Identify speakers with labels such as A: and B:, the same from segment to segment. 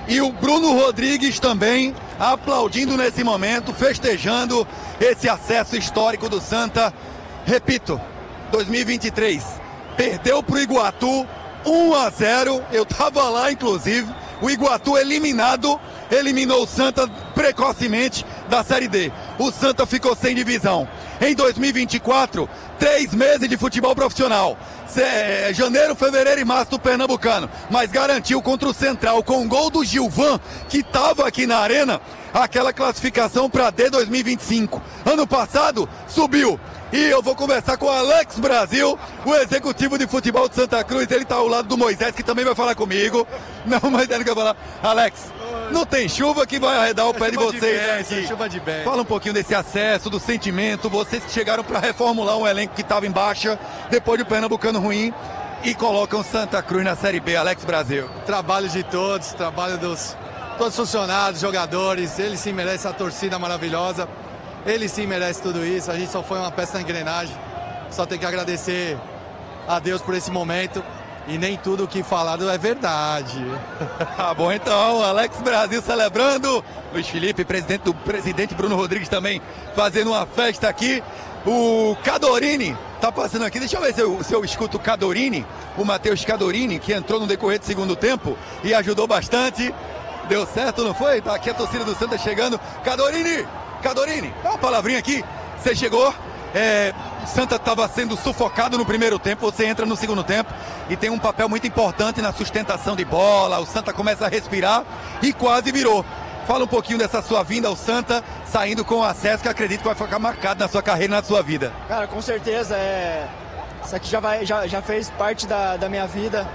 A: E o Bruno Rodrigues também aplaudindo nesse momento, festejando esse acesso histórico do Santa. Repito, 2023, perdeu para o Iguatu 1-0, eu estava lá inclusive, o Iguatu eliminou o Santa precocemente da Série D. O Santa ficou sem divisão. Em 2024, 3 meses de futebol profissional. Janeiro, fevereiro e março do Pernambucano. Mas garantiu contra o Central, com o gol do Gilvan, que estava aqui na arena, aquela classificação para D 2025. Ano passado, subiu. E eu vou conversar com o Alex Brasil, o executivo de futebol de Santa Cruz. Ele está ao lado do Moisés, que também vai falar comigo. Não, mas ele quer falar. Alex, não tem chuva que vai arredar o pé de vocês, né, aqui.
B: Chuva de bem.
A: Fala um pouquinho desse acesso, do sentimento. Vocês que chegaram para reformular um elenco que estava em baixa, depois do Pernambucano ruim, e colocam Santa Cruz na Série B. Alex Brasil.
B: Trabalho de todos, trabalho dos todos os funcionários, jogadores. Eles sim merecem a torcida maravilhosa. Ele sim merece tudo isso, a gente só foi uma peça na engrenagem. Só tem que agradecer a Deus por esse momento. E nem tudo o que falado é verdade.
A: Tá bom então, Alex Brasil celebrando. Luiz Felipe, presidente Bruno Rodrigues também fazendo uma festa aqui. O Cadorini tá passando aqui, deixa eu ver se eu escuto o Cadorini, o Matheus Cadorini, que entrou no decorrer do segundo tempo e ajudou bastante. Deu certo, não foi? Tá aqui a torcida do Santa chegando. Cadorini, dá uma palavrinha aqui. Você chegou, o Santa estava sendo sufocado no primeiro tempo, você entra no segundo tempo e tem um papel muito importante na sustentação de bola. O Santa começa a respirar e quase virou. Fala um pouquinho dessa sua vinda ao Santa, saindo com o acesso que acredito que vai ficar marcado na sua carreira e na sua vida.
C: Cara, com certeza, isso aqui já fez parte da minha vida.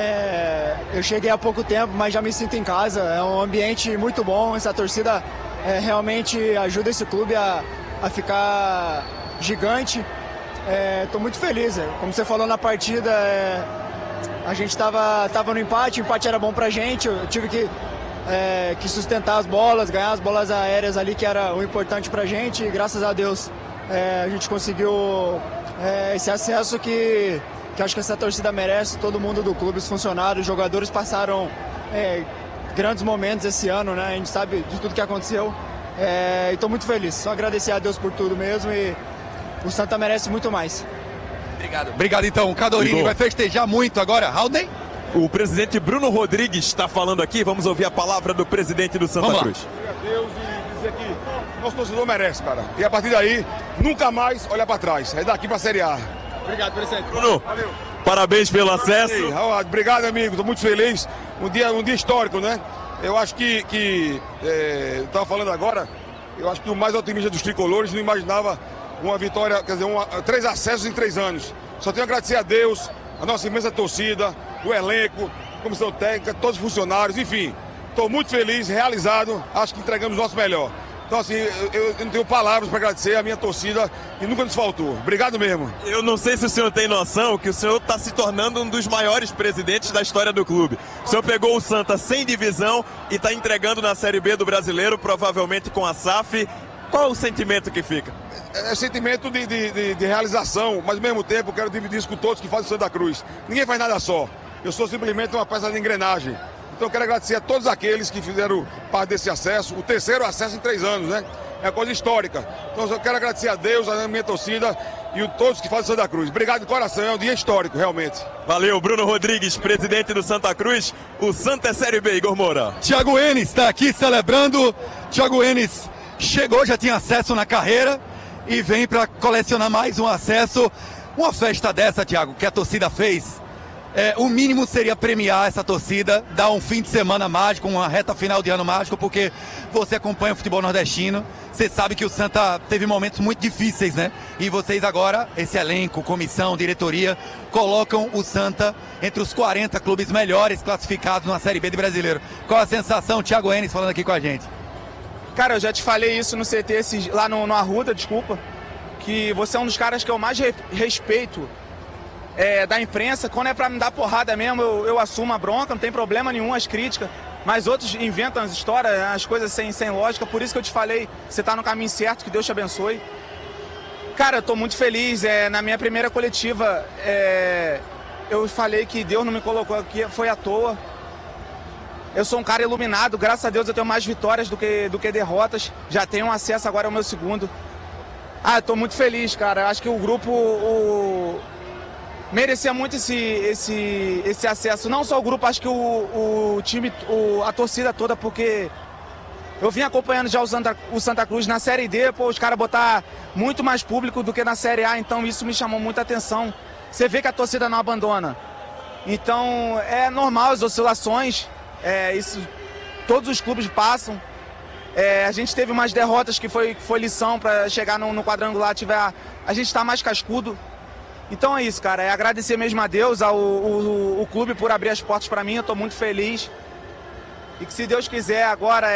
C: Eu cheguei há pouco tempo, mas já me sinto em casa. É um ambiente muito bom, essa torcida realmente ajuda esse clube a ficar gigante. Estou muito feliz. Como você falou na partida, a gente estava no empate, o empate era bom pra gente. Eu tive que sustentar as bolas, ganhar as bolas aéreas ali, que era o importante pra gente. E graças a Deus a gente conseguiu esse acesso que acho que essa torcida merece. Todo mundo do clube, os funcionários, os jogadores passaram grandes momentos esse ano, né? A gente sabe de tudo que aconteceu. E estou muito feliz. Só agradecer a Deus por tudo mesmo, e o Santa merece muito mais.
A: Obrigado então. O Cadorini vai festejar muito agora. Haldane?
D: O presidente Bruno Rodrigues está falando aqui. Vamos ouvir a palavra do presidente do Santa Cruz.
E: Obrigado a Deus e dizer que nosso torcedor merece, cara. E a partir daí, nunca mais olhar para trás. É daqui para a Série A.
B: Obrigado, presidente.
D: Bruno, valeu. Parabéns pelo acesso.
E: Obrigado, amigo. Estou muito feliz. Um dia histórico, né? Eu acho que eu estava falando agora, eu acho que o mais otimista dos tricolores não imaginava uma vitória, quer dizer, 3 acessos em 3 anos. Só tenho a agradecer a Deus, a nossa imensa torcida, o elenco, a comissão técnica, todos os funcionários, enfim. Estou muito feliz, realizado, acho que entregamos o nosso melhor. Então, assim, eu não tenho palavras para agradecer a minha torcida, que nunca nos faltou. Obrigado mesmo.
D: Eu não sei se o senhor tem noção que o senhor está se tornando um dos maiores presidentes da história do clube. O senhor pegou o Santa sem divisão e está entregando na Série B do Brasileiro, provavelmente com a SAF. Qual o sentimento que fica?
E: É sentimento de realização, mas ao mesmo tempo eu quero dividir isso com todos que fazem o Santa Cruz. Ninguém faz nada só. Eu sou simplesmente uma peça de engrenagem. Então eu quero agradecer a todos aqueles que fizeram parte desse acesso, o 3º acesso em 3 anos, né? É coisa histórica. Então eu quero agradecer a Deus, a minha torcida e todos que fazem Santa Cruz. Obrigado de coração, é um dia histórico, realmente.
D: Valeu, Bruno Rodrigues, presidente do Santa Cruz. O Santa é Série B, Igor Moura.
A: Thiago Enes está aqui celebrando. Thiago Enes chegou, já tinha acesso na carreira e vem para colecionar mais um acesso. Uma festa dessa, Thiago, que a torcida fez. O mínimo seria premiar essa torcida, dar um fim de semana mágico, uma reta final de ano mágico, porque você acompanha o futebol nordestino, você sabe que o Santa teve momentos muito difíceis, né? E vocês agora, esse elenco, comissão, diretoria, colocam o Santa entre os 40 clubes melhores classificados na Série B de Brasileiro. Qual a sensação, Thiago Enes, falando aqui com a gente?
F: Cara, eu já te falei isso no CT, lá no Arruda, desculpa, que você é um dos caras que eu mais respeito da imprensa. Quando é pra me dar porrada mesmo, eu assumo a bronca, não tem problema nenhum, as críticas, mas outros inventam as histórias, as coisas sem lógica. Por isso que eu te falei, você tá no caminho certo, que Deus te abençoe. Cara, eu tô muito feliz. Na minha primeira coletiva, eu falei que Deus não me colocou aqui, foi à toa. eu sou um cara iluminado, graças a Deus eu tenho mais vitórias do que derrotas, já tenho um acesso, agora é o meu segundo. Eu tô muito feliz, cara, eu acho que o grupo merecia muito esse acesso, não só o grupo, acho que o time, a torcida toda, porque eu vim acompanhando já o Santa Cruz na Série D, os caras botar muito mais público do que na Série A, então isso me chamou muita atenção. Você vê que a torcida não abandona. Então é normal as oscilações, isso todos os clubes passam. A gente teve umas derrotas que foi lição para chegar no quadrangular, a gente está mais cascudo. Então é isso, cara, agradecer mesmo a Deus, o clube por abrir as portas para mim, eu estou muito feliz. E que se Deus quiser, agora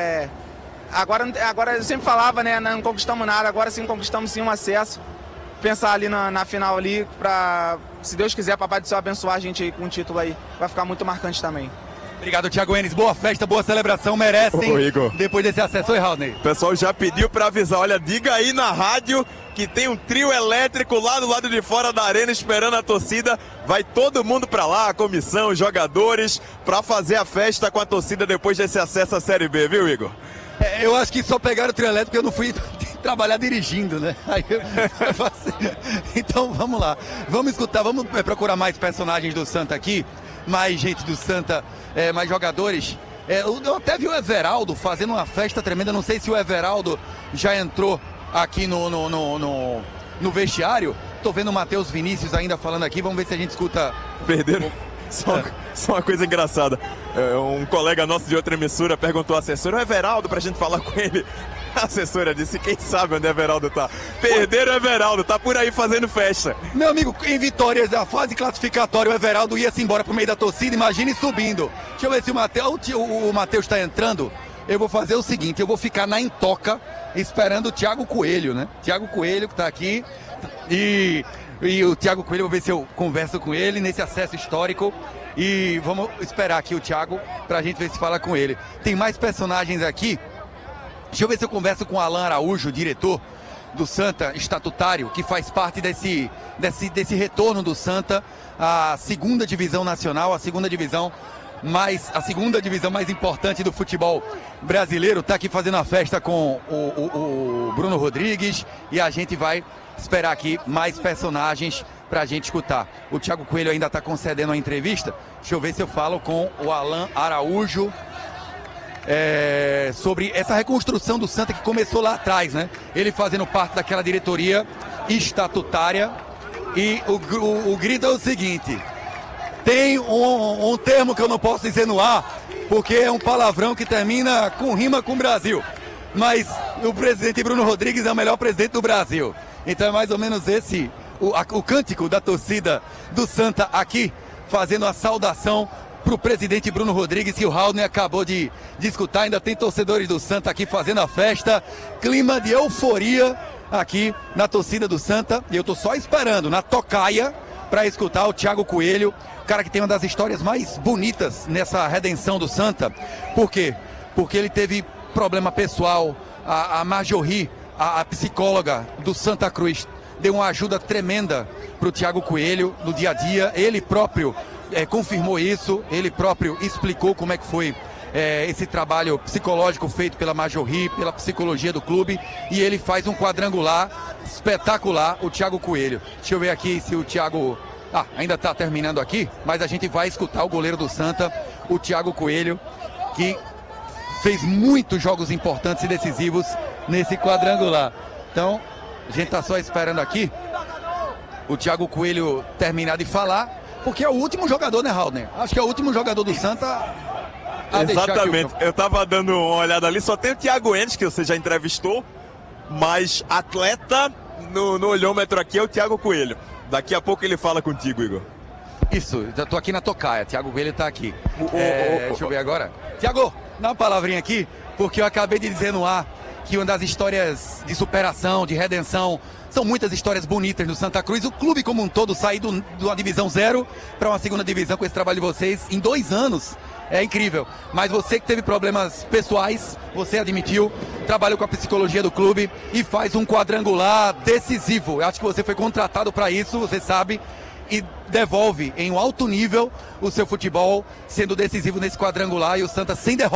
F: eu sempre falava, né, não conquistamos nada, agora sim conquistamos sim um acesso. Pensar ali na final ali, se Deus quiser, Papai do Céu abençoar a gente aí com um título aí, vai ficar muito marcante também.
A: Obrigado, Thiago Enes. Boa festa, boa celebração, merecem.
D: Ô, Igor,
A: depois desse acesso. Oi, Raul.
D: O pessoal já pediu para avisar, olha, diga aí na rádio que tem um trio elétrico lá do lado de fora da arena esperando a torcida. Vai todo mundo para lá, a comissão, os jogadores, para fazer a festa com a torcida depois desse acesso à Série B, viu, Igor?
A: Eu acho que só pegaram o trio elétrico porque eu não fui trabalhar dirigindo, né? Então vamos lá, vamos escutar, vamos procurar mais personagens do Santa aqui, mais gente do Santa, mais jogadores. Eu até vi o Everaldo fazendo uma festa tremenda, não sei se o Everaldo já entrou aqui no vestiário. Tô vendo o Matheus Vinícius ainda falando aqui, vamos ver se a gente escuta.
D: Perderam? Só uma coisa engraçada, um colega nosso de outra emissora perguntou à assessora, o Everaldo, pra gente falar com ele. A assessora disse, quem sabe onde o Everaldo tá. Perderam o Everaldo, tá por aí fazendo festa.
A: Meu amigo, em vitórias da fase classificatória, o Everaldo ia-se embora pro meio da torcida, imagine subindo. Deixa eu ver se o Matheus tá entrando. Eu vou fazer o seguinte, eu vou ficar na intoca esperando o Thiago Coelho, né? Thiago Coelho que tá aqui e o Thiago Coelho, vou ver se eu converso com ele nesse acesso histórico. E vamos esperar aqui o Thiago pra gente ver se fala com ele. Tem mais personagens aqui. Deixa eu ver se eu converso com o Alan Araújo, diretor do Santa, estatutário, que faz parte desse retorno do Santa à segunda divisão nacional, a segunda divisão mais importante do futebol brasileiro. Está aqui fazendo a festa com o Bruno Rodrigues e a gente vai esperar aqui mais personagens para a gente escutar. O Thiago Coelho ainda está concedendo a entrevista. Deixa eu ver se eu falo com o Alan Araújo sobre essa reconstrução do Santa que começou lá atrás, né? Ele fazendo parte daquela diretoria estatutária. E o grito é o seguinte: tem um termo que eu não posso dizer no ar, porque é um palavrão que termina com rima com o Brasil. Mas o presidente Bruno Rodrigues é o melhor presidente do Brasil. Então é mais ou menos esse o cântico da torcida do Santa aqui, fazendo a saudação para o presidente Bruno Rodrigues, que o Raul acabou de escutar. Ainda tem torcedores do Santa aqui fazendo a festa. Clima de euforia aqui na torcida do Santa. E eu tô só esperando na tocaia para escutar o Thiago Coelho, cara que tem uma das histórias mais bonitas nessa redenção do Santa. Por quê? Porque ele teve problema pessoal. A Marjorie, a psicóloga do Santa Cruz, deu uma ajuda tremenda para o Thiago Coelho no dia a dia. Ele próprio confirmou isso, ele próprio explicou como é que foi esse trabalho psicológico feito pela Marjorie, pela psicologia do clube, e ele faz um quadrangular espetacular, o Thiago Coelho. Deixa eu ver aqui se o Thiago ainda está terminando aqui, mas a gente vai escutar o goleiro do Santa, o Thiago Coelho, que fez muitos jogos importantes e decisivos nesse quadrangular. Então, a gente está só esperando aqui o Thiago Coelho terminar de falar, porque é o último jogador, né, Raul? Acho que é o último jogador do Santa.
D: Exatamente, eu tava dando uma olhada ali, só tem o Thiago Enes, que você já entrevistou, mas atleta no olhômetro aqui é o Thiago Coelho. Daqui a pouco ele fala contigo, Igor.
A: Isso, já tô aqui na tocaia, Thiago Coelho tá aqui. Deixa eu ver agora. Thiago, dá uma palavrinha aqui, porque eu acabei de dizer no ar que uma das histórias de superação, de redenção, são muitas histórias bonitas do Santa Cruz. O clube como um todo sair de uma divisão 0 para uma segunda divisão com esse trabalho de vocês em 2 anos. É incrível, mas você que teve problemas pessoais, você admitiu, trabalhou com a psicologia do clube e faz um quadrangular decisivo. Eu acho que você foi contratado para isso, você sabe, e devolve em um alto nível o seu futebol, sendo decisivo nesse quadrangular, e o Santa sem derrota.